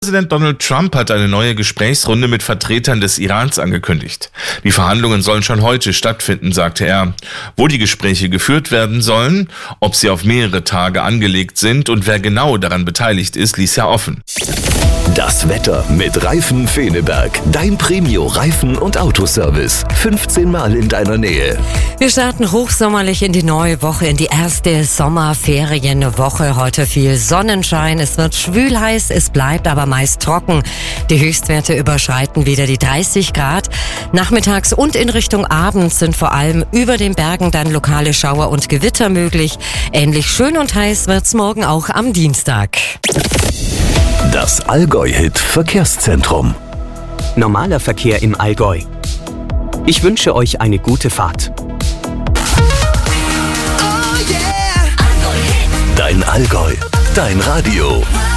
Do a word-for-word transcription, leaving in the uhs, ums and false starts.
Präsident Donald Trump hat eine neue Gesprächsrunde mit Vertretern des Irans angekündigt. Die Verhandlungen sollen schon heute stattfinden, sagte er. Wo die Gespräche geführt werden sollen, ob sie auf mehrere Tage angelegt sind und wer genau daran beteiligt ist, ließ er offen. Das Wetter mit Reifen Feneberg. Dein Premio-Reifen- und Autoservice. fünfzehn Mal in deiner Nähe. Wir starten hochsommerlich in die neue Woche, in die erste Sommerferienwoche. Heute viel Sonnenschein, es wird schwül heiß, es bleibt aber meist trocken. Die Höchstwerte überschreiten wieder die dreißig Grad. Nachmittags und in Richtung Abend sind vor allem über den Bergen dann lokale Schauer und Gewitter möglich. Ähnlich schön und heiß wird's morgen auch am Dienstag. Das Allgäu-Hit Verkehrszentrum. Normaler Verkehr im Allgäu. Ich wünsche euch eine gute Fahrt. Dein Allgäu, dein Radio.